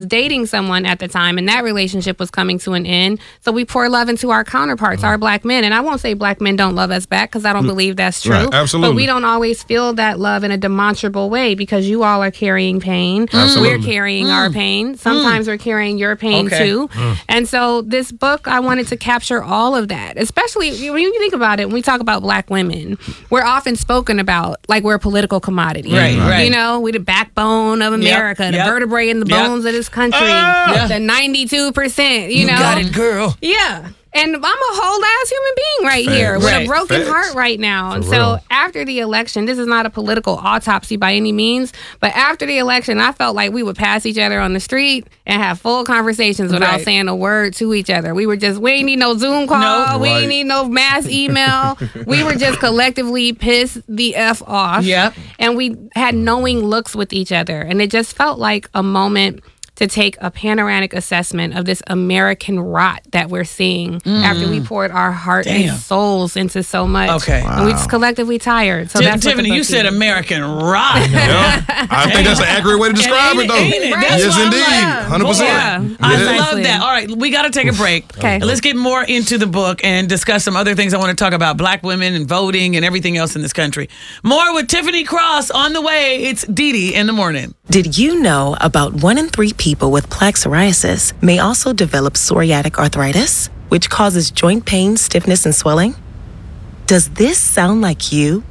dating someone at the time, and that relationship was coming to an end. So we pour love into our counterparts, our black men. And I won't say black men don't love us back, because I don't believe that's true. Right, absolutely. But we don't always feel that love in a demonstrable way, because you all are carrying pain. Absolutely. We're carrying our pain. Sometimes we're carrying your pain too. And so this book, I wanted to capture all of that, especially when you think about it. When we talk about black women, we're often spoken about like we're a political commodity. Right. You know, we're the backbone of America, the vertebrae in the bones of this country, the 92%. You know, got it, girl. Yeah. And I'm a whole ass human being right here with a broken heart right now. And so after the election, this is not a political autopsy by any means, but after the election, I felt like we would pass each other on the street and have full conversations without saying a word to each other. We ain't need no Zoom call. We ain't need no mass email. We were just collectively pissed the F off. Yep. And we had knowing looks with each other. And it just felt like a moment to take a panoramic assessment of this American rot that we're seeing after we poured our heart and souls into so much. Okay. And we just collectively tired. So that's Tiffany, you said American rot. I think that's an accurate way to describe it, though. Ain't it? That's Yes, why I'm indeed. like, 100%. Yeah. I love that. All right, we got to take a break. Okay. Let's get more into the book and discuss some other things I want to talk about, black women and voting and everything else in this country. More with Tiffany Cross on the way. It's Dee Dee in the morning. Did you know about 1 in 3 people with plaque psoriasis may also develop psoriatic arthritis, which causes joint pain, stiffness, and swelling? Does this sound like you?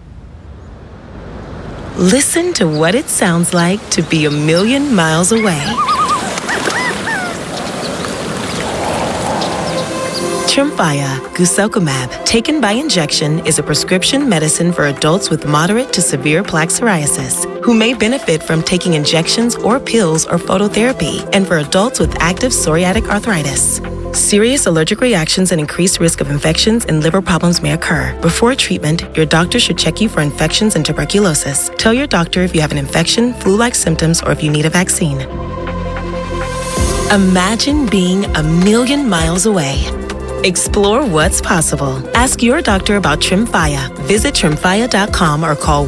Listen to what it sounds like to be a million miles away. Tremfya guselkumab, taken by injection, is a prescription medicine for adults with moderate to severe plaque psoriasis who may benefit from taking injections or pills or phototherapy, and for adults with active psoriatic arthritis. Serious allergic reactions and increased risk of infections and liver problems may occur. Before treatment, your doctor should check you for infections and tuberculosis. Tell your doctor if you have an infection, flu-like symptoms, or if you need a vaccine. Imagine being a million miles away. Explore what's possible. Ask your doctor about Tremfya. Visit Tremfya.com or call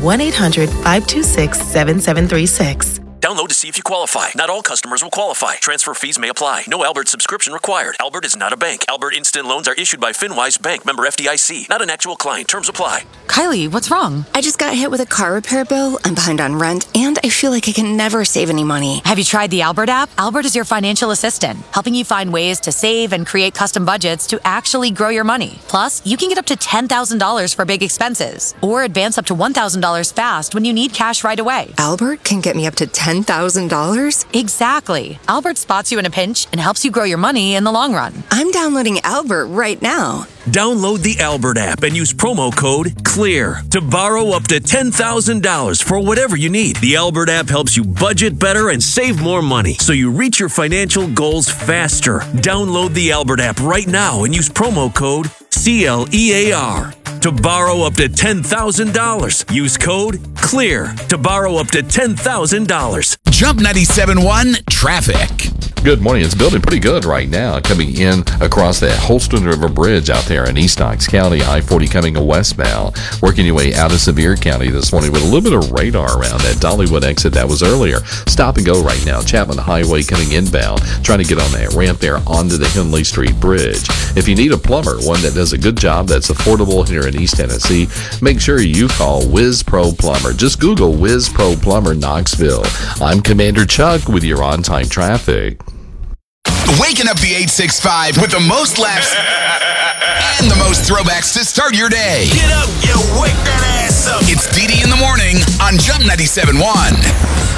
1-800-526-7736. Download to see if you qualify. Not all customers will qualify. Transfer fees may apply. No Albert subscription required. Albert is not a bank. Albert Instant Loans are issued by FinWise Bank, member FDIC. Not an actual client. Terms apply. Kylie, what's wrong? I just got hit with a car repair bill. I'm behind on rent, and I feel like I can never save any money. Have you tried the Albert app? Albert is your financial assistant, helping you find ways to save and create custom budgets to actually grow your money. Plus, you can get up to $10,000 for big expenses, or advance up to $1,000 fast when you need cash right away. Albert can get me up to $10,000? Exactly. Albert spots you in a pinch and helps you grow your money in the long run. I'm downloading Albert right now. Download the Albert app and use promo code CLEAR to borrow up to $10,000 for whatever you need. The Albert app helps you budget better and save more money so you reach your financial goals faster. Download the Albert app right now and use promo code CLEAR to borrow up to $10,000. Use code CLEAR to borrow up to $10,000. Jump 97.1 Traffic. Good morning. It's building pretty good right now, coming in across that Holston River Bridge out there in East Knox County, I-40 coming westbound, working your way out of Sevier County this morning with a little bit of radar around that Dollywood exit that was earlier. Stop and go right now. Chapman Highway coming inbound, trying to get on that ramp there onto the Henley Street Bridge. If you need a plumber, one that does a good job that's affordable here in East Tennessee, make sure you call Whiz Pro Plumber. Just Google Whiz Pro Plumber Knoxville. I'm Commander Chuck with your on-time traffic. Waking up the 865 with the most laughs and the most throwbacks to start your day. Get up, you wake that ass up. It's Dee Dee in the morning on Jump 97.1.